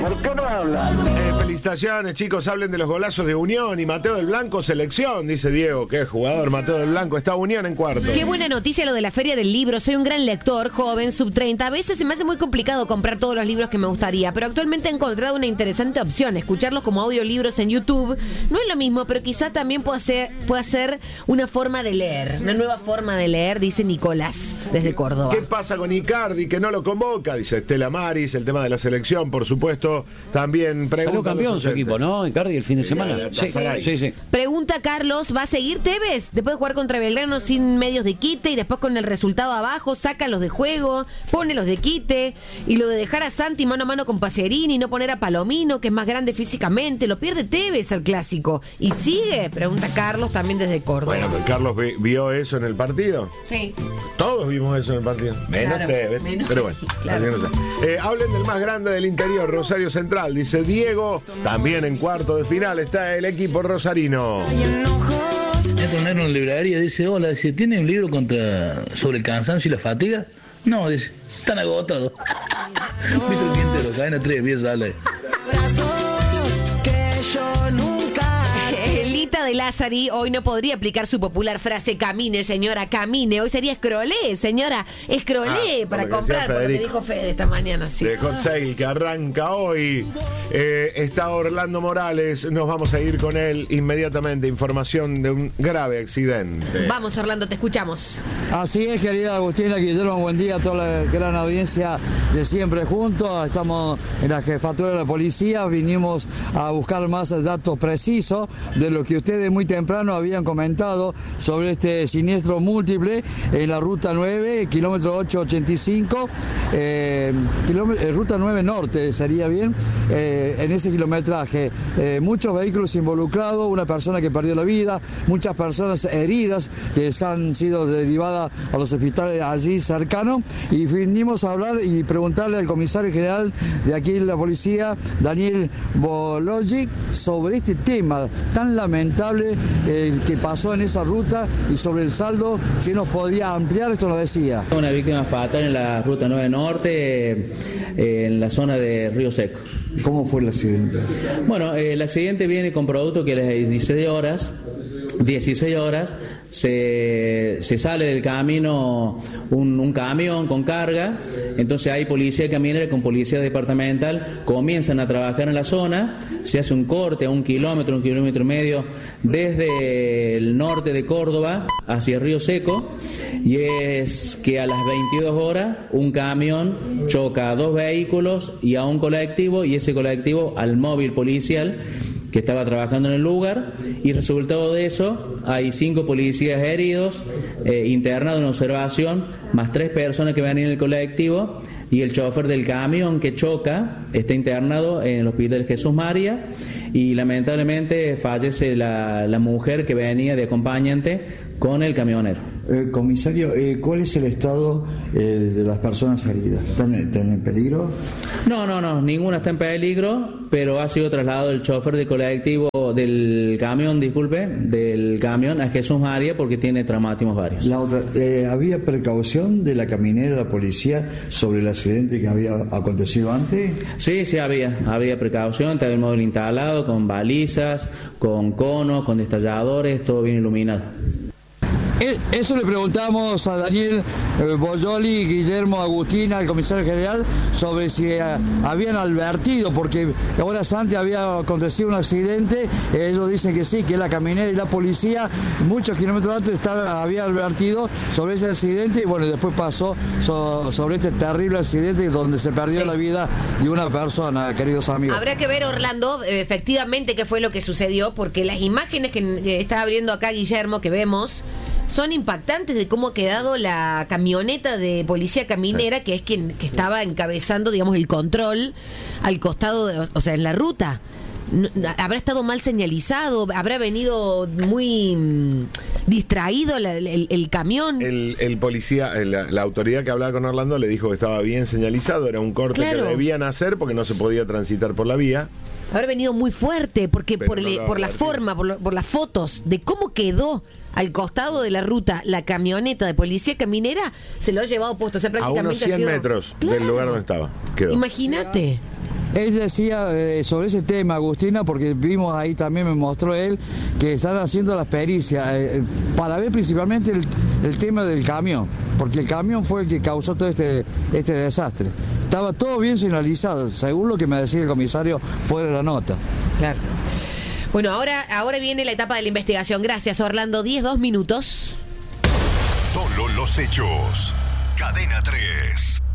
¿Por qué no hablan? Felicitaciones, chicos, hablen de los golazos de Unión y Mateo del Blanco selección, dice Diego, que es jugador Mateo del Blanco, está Unión en cuarto. Qué buena noticia lo de la Feria del Libro, soy un gran lector, joven, sub 30, a veces se me hace muy complicado comprar todos los libros que me gustaría, pero actualmente he encontrado una interesante opción, escucharlos como audiolibros en YouTube, no es lo mismo, pero quizá también pueda ser una forma de leer, una nueva forma de leer, dice Nicolás, desde Córdoba. ¿Qué pasa con Icardi, que no lo convoca? Dice Estela Maris, el tema de la selección, por supuesto. También pregunta. Salió campeón su equipo, ¿no? Icardi el fin de semana. Sí. Pregunta Carlos, ¿va a seguir Tevez? Después de jugar contra Belgrano sin medios de quite y después con el resultado abajo, saca los de juego, pone los de quite, y lo de dejar a Santi mano a mano con Pacerini, no poner a Palomino, que es más grande físicamente, lo pierde Tevez al clásico. ¿Y sigue? Pregunta Carlos también desde Córdoba. Bueno, pero Carlos vio eso en el partido. Sí. Todos vimos eso en el partido. Menos claro, Tevez. Pero bueno, claro. Así no sé. Hablen del más grande del interior, Rosario Central, dice Diego. También en cuarto de final está el equipo rosarino. Entra en una librería y dice, hola, dice, ¿tiene un libro sobre el cansancio y la fatiga? No, dice, están agotados. Viste el quinto entero, caen a 3 pies, sale. Elita de Lázari hoy no podría aplicar su popular frase camine, señora, camine. Hoy sería escrolé, señora, escrolé para comprar, por lo que dijo Fede esta mañana. Sí. De Hot Sale que arranca hoy. Está Orlando Morales, nos vamos a ir con él inmediatamente. Información de un grave accidente. Vamos, Orlando, te escuchamos. Así es, querida Agustina, Guillermo, buen día a toda la gran audiencia de Siempre Juntos. Estamos en la jefatura de la policía, vinimos a buscar más datos precisos de lo que ustedes muy temprano habían comentado sobre este siniestro múltiple en la ruta 9, kilómetro 885, ruta 9 norte sería bien, en ese kilometraje. Muchos vehículos involucrados, una persona que perdió la vida, muchas personas heridas que han sido derivadas a los hospitales allí cercanos, y vinimos a hablar y preguntarle al comisario general de aquí de la policía, Daniel Bologic, sobre este tema tan lamentable que pasó en esa ruta y sobre el saldo que nos podía ampliar. Esto nos decía. Una víctima fatal en la ruta 9 norte, en la zona de Río Seco. ¿Cómo fue el accidente? Bueno, el accidente viene con producto que a las 16 horas se sale del camino un camión con carga, entonces hay policía caminera con policía departamental, comienzan a trabajar en la zona, se hace un corte a 1 kilómetro, 1 kilómetro y medio desde el norte de Córdoba hacia Río Seco, y es que a las 22 horas un camión choca a 2 vehículos y a un colectivo, y ese colectivo al móvil policial que estaba trabajando en el lugar, y resultado de eso hay 5 policías heridos, internados en observación, más 3 personas que venían en el colectivo, y el chofer del camión que choca está internado en el hospital Jesús María, y lamentablemente fallece la mujer que venía de acompañante con el camionero. Comisario, ¿cuál es el estado de las personas heridas? ¿Están en peligro? No, ninguna está en peligro, pero ha sido trasladado el chofer del colectivo, del camión a Jesús María porque tiene traumatismos varios. La otra, ¿había precaución de la caminera, la policía, sobre el accidente que había acontecido antes? Sí, había precaución, estaba el móvil instalado con balizas, con conos, con destalladores, todo bien iluminado. Eso le preguntamos a Daniel Boyoli, Guillermo, Agustina, el comisario general, sobre si habían advertido, porque horas antes había acontecido un accidente. Ellos dicen que sí, que la caminera y la policía muchos kilómetros antes había advertido sobre ese accidente, y bueno, después pasó sobre este terrible accidente donde se perdió la vida de una persona, queridos amigos. Habrá que ver, Orlando, efectivamente qué fue lo que sucedió, porque las imágenes que está abriendo acá Guillermo, que vemos, son impactantes de cómo ha quedado la camioneta de policía caminera, que es quien que estaba encabezando, digamos, el control al costado, en la ruta. ¿Habrá estado mal señalizado? ¿Habrá venido muy distraído el camión? El policía, la autoridad que hablaba con Orlando le dijo que estaba bien señalizado, era un corte que debían hacer porque no se podía transitar por la vía. Habrá venido muy fuerte, porque por la forma, por las fotos de cómo quedó al costado de la ruta la camioneta de policía caminera, se lo ha llevado puesto, o sea, prácticamente a unos 100 metros del lugar donde estaba. Quedó. Imagínate. Él decía sobre ese tema, Agustina, porque vimos ahí también, me mostró él, que están haciendo las pericias para ver principalmente el tema del camión, porque el camión fue el que causó todo este desastre. Estaba todo bien señalizado, según lo que me decía el comisario fuera de la nota. Claro. Bueno, ahora viene la etapa de la investigación. Gracias, Orlando. 2 minutos. Solo los hechos. Cadena 3.